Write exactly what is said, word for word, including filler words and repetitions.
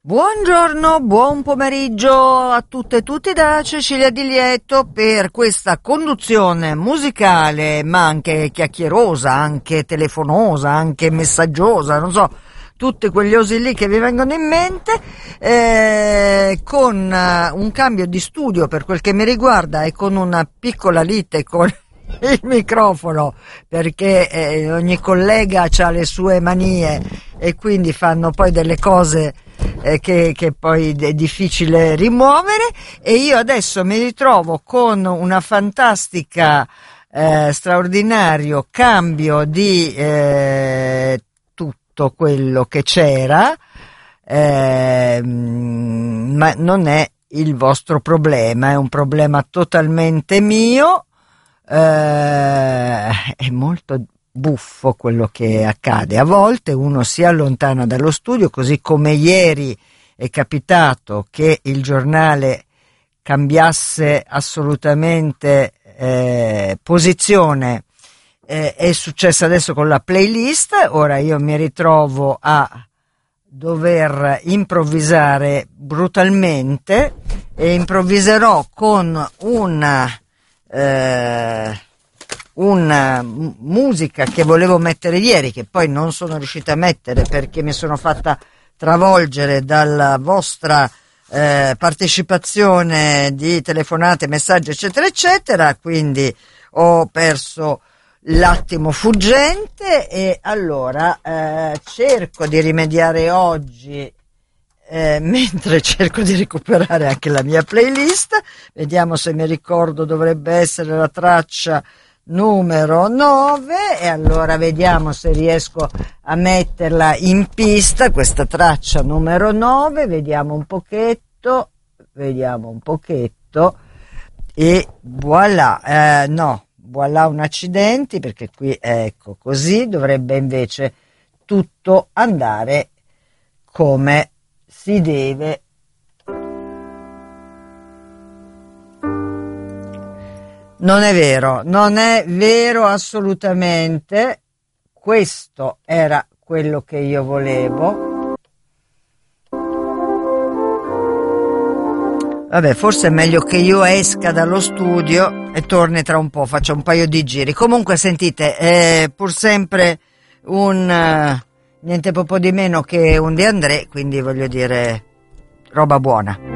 Buongiorno, buon pomeriggio a tutte e tutti da Cecilia Di Lieto per questa conduzione musicale, ma anche chiacchierosa, anche telefonosa, anche messaggiosa, non so, tutti quegli osi lì che vi vengono in mente, eh, con un cambio di studio per quel che mi riguarda e con una piccola lite con il microfono, perché eh, ogni collega ha le sue manie e quindi fanno poi delle cose eh, che, che poi è difficile rimuovere, e io adesso mi ritrovo con una fantastica eh, straordinario cambio di eh, tutto quello che c'era, eh, ma non è il vostro problema, è un problema totalmente mio. Uh, è molto buffo quello che accade. A volte uno si allontana dallo studio, così come ieri è capitato che il giornale cambiasse assolutamente eh, posizione. Eh, è successo adesso con la playlist. Ora io mi ritrovo a dover improvvisare brutalmente e improvviserò con una Eh, una m- musica che volevo mettere ieri, che poi non sono riuscita a mettere perché mi sono fatta travolgere dalla vostra eh, partecipazione di telefonate, messaggi eccetera eccetera, quindi ho perso l'attimo fuggente, e allora eh, cerco di rimediare oggi Eh, mentre cerco di recuperare anche la mia playlist. Vediamo se mi ricordo, dovrebbe essere la traccia numero nove, e allora vediamo se riesco a metterla in pista, questa traccia numero nove. Vediamo un pochetto, vediamo un pochetto e voilà, eh, no, voilà un accidenti, perché qui ecco così dovrebbe invece tutto andare come si deve. Non è vero, non è vero assolutamente. Questo era quello che io volevo. Vabbè, forse è meglio che io esca dallo studio e torni tra un po', faccio un paio di giri. Comunque sentite, è pur sempre un niente po' di meno che un De André, quindi voglio dire roba buona.